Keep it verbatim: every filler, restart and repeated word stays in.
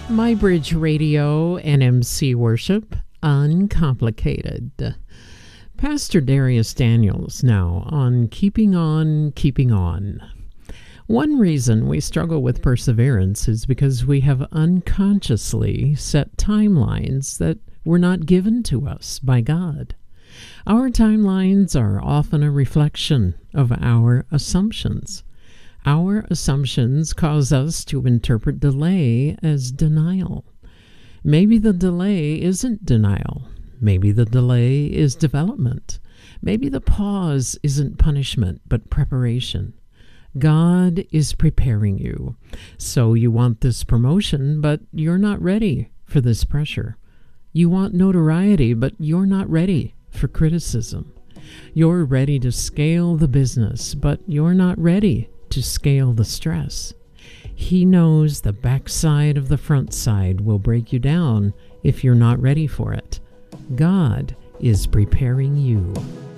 My Bridge Radio and M C Worship, Uncomplicated. Pastor Darius Daniels now on Keeping On, Keeping On. One reason we struggle with perseverance is because we have unconsciously set timelines that were not given to us by God. Our timelines are often a reflection of our assumptions. Our assumptions cause us to interpret delay as denial. Maybe the delay isn't denial. Maybe the delay is development. Maybe the pause isn't punishment, but preparation. God is preparing you. So you want this promotion, but you're not ready for this pressure. You want notoriety, but you're not ready for criticism. You're ready to scale the business, but you're not ready to scale the stress. He knows the backside of the front side will break you down if you're not ready for it. God is preparing you.